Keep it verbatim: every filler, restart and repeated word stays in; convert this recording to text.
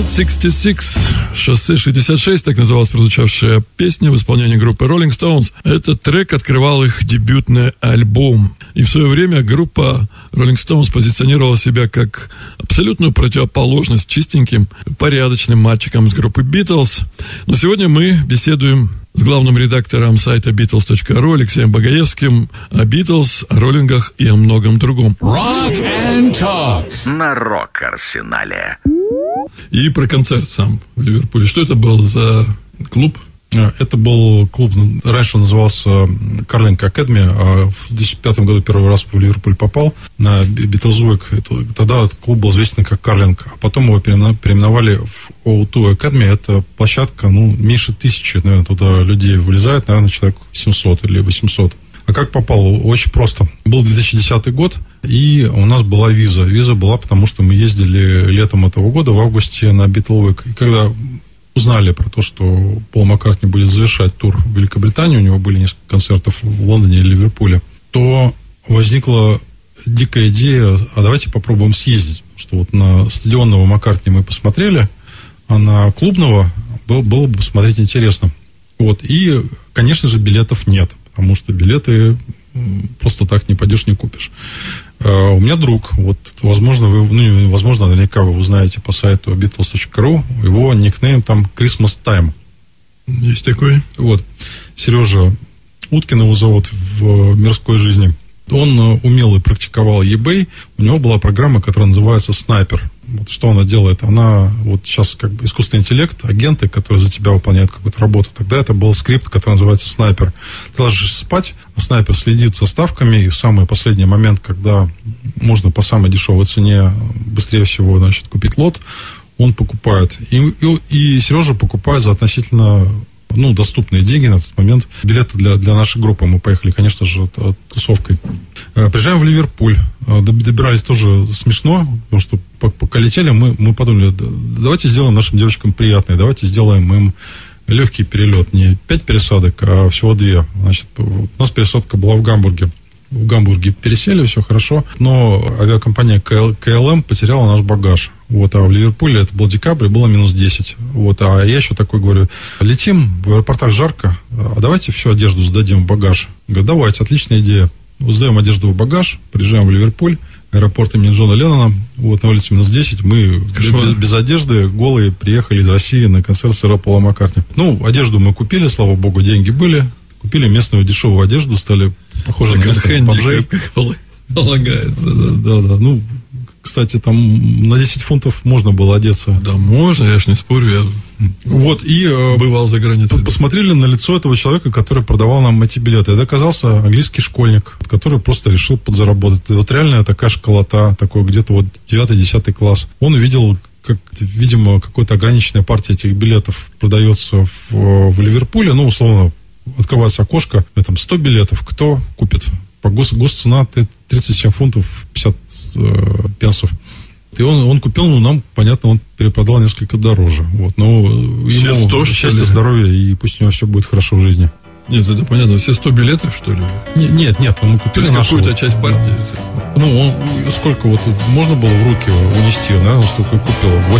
Route шестьдесят шесть, шоссе шестьдесят шесть, так называлась прозвучавшая песня в исполнении группы Rolling Stones. Этот трек открывал их дебютный альбом. И в свое время группа Rolling Stones позиционировала себя как абсолютную противоположность чистеньким, порядочным мальчикам с группы Beatles. Но сегодня мы беседуем с главным редактором сайта битлз точка ру Алексеем Багаевским о Beatles, о роллингах и о многом другом. Rock and Talk на Рок-Арсенале. И про концерт сам в Ливерпуле. Что это был за клуб? Это был клуб, раньше он назывался Carling Academy, а в две тысячи пятом году первый раз в Ливерпуль попал на Beatles Week. Тогда этот клуб был известен как Carling, а потом его переименовали в о два Academy. Это площадка, ну, меньше тысячи, наверное, туда людей вылезает, наверное, человек семьсот или восемьсот. А как попал? Очень просто. Был две тысячи десятый год, и у нас была виза. Виза была, потому что мы ездили летом этого года, в августе, на Beatles Week. И когда узнали про то, что Пол Маккартни будет завершать тур в Великобритании, у него были несколько концертов в Лондоне и Ливерпуле, то возникла дикая идея, а давайте попробуем съездить. Что вот на стадионного Маккартни мы посмотрели, а на клубного было, было бы смотреть интересно. Вот. И, конечно же, билетов нет, потому что билеты просто так не пойдешь, не купишь. Uh, у меня друг, вот, возможно, вы, ну, возможно, наверняка вы узнаете по сайту битлз точка ру, его никнейм там Christmas Time. Есть такой. Вот. Сережа Уткин его зовут в мирской жизни. Он умел и практиковал eBay. У него была программа, которая называется «Снайпер». Вот что она делает? Она, вот сейчас как бы искусственный интеллект, агенты, которые за тебя выполняют какую-то работу. Тогда это был скрипт, который называется «Снайпер». Ты ложишься спать, а снайпер следит за ставками, и в самый последний момент, когда можно по самой дешевой цене быстрее всего, значит, купить лот, он покупает. И, и, и Сережа покупает за относительно, ну, доступные деньги на тот момент билеты для, для нашей группы. Мы поехали, конечно же, тусовкой. Приезжаем в Ливерпуль. Добирались тоже смешно, потому что пока летели, мы, мы подумали, давайте сделаем нашим девочкам приятное, давайте сделаем им легкий перелет. Не пять пересадок, а всего две. Значит, у нас пересадка была в Гамбурге. В Гамбурге пересели, все хорошо, но авиакомпания ка эл эм потеряла наш багаж. Вот, а в Ливерпуле, это был декабрь, было минус десять. Вот, а я еще такой говорю, летим, в аэропортах жарко, а давайте всю одежду сдадим в багаж. Говорю, давайте, отличная идея. Сдаем одежду в багаж, приезжаем в Ливерпуль, аэропорт имени Джона Леннона, вот, на улице минус десять, мы без, без одежды, голые, приехали из России на концерт сэра Пола Маккартни. Ну, одежду мы купили, слава богу, деньги были, купили местную дешевую одежду, стали похожи на местных бомжей. Как полагается. Да, да, да. Ну, кстати, там на десять фунтов можно было одеться. Да, можно, я ж не спорю. Я вот, и бывал за границей. Посмотрели на лицо этого человека, который продавал нам эти билеты. Это оказался английский школьник, который просто решил подзаработать. И вот реальная такая школота, такой где-то вот девятый-десятый класс. Он увидел, как, видимо, какая-то ограниченная партия этих билетов продается в, в Ливерпуле. Ну, условно, открывается окошко, там сто билетов, кто купит? По гос, госцена тридцать семь фунтов пятьдесят э, пенсов. И он, он купил, ну, нам, понятно, он перепродал несколько дороже. Вот, но ему сто, счастья, здоровья, и пусть у него все будет хорошо в жизни. Нет, это понятно. Все сто билетов, что ли? Нет, нет, нет, мы купили нашу... какую-то часть партии. Ну, он, сколько вот можно было в руки унести, наверное, столько и купил.